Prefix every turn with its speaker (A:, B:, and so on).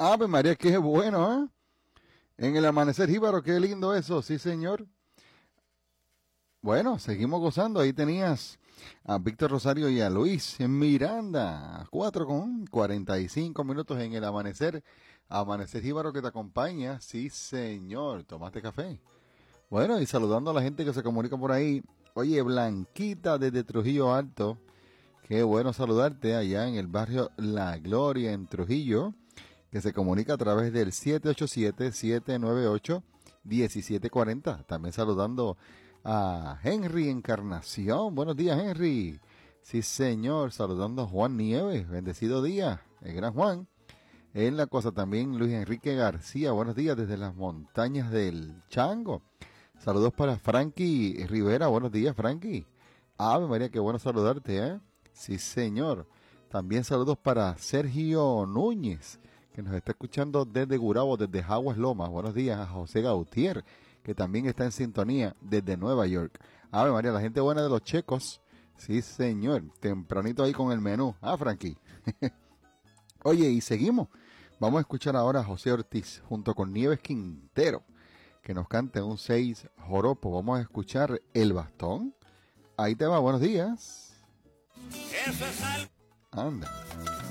A: Ave María, qué bueno, ¿eh? En el amanecer jíbaro, qué lindo eso, sí señor. Bueno, seguimos gozando. Ahí tenías a Víctor Rosario y a Luis Miranda. 4:45 en el amanecer. Amanecer jíbaro que te acompaña. Sí, señor. ¿Tomaste café? Bueno, y saludando a la gente que se comunica por ahí. Oye, Blanquita desde Trujillo Alto. Qué bueno saludarte allá en el barrio La Gloria en Trujillo, que se comunica a través del 787-798-1740. También saludando a Henry Encarnación. Buenos días, Henry. Sí, señor. Saludando a Juan Nieves. Bendecido día, el gran Juan. En la cosa también Luis Enrique García. Buenos días desde las montañas del Chango. Saludos para Frankie Rivera. Buenos días, Frankie. Ave María, qué bueno saludarte, ¿eh? Sí, señor. También saludos para Sergio Núñez, que nos está escuchando desde Gurabo, desde Jaguas Lomas. Buenos días a José Gautier, que también está en sintonía desde Nueva York. Ave María, la gente buena de los checos. Sí, señor. Tempranito ahí con el menú. Ah, Frankie. Oye, y seguimos. Vamos a escuchar ahora a José Ortiz junto con Nieves Quintero, que nos cante un 6 joropo. Vamos a escuchar El Bastón. Ahí te va, buenos días.
B: Eso es algo.
A: Anda.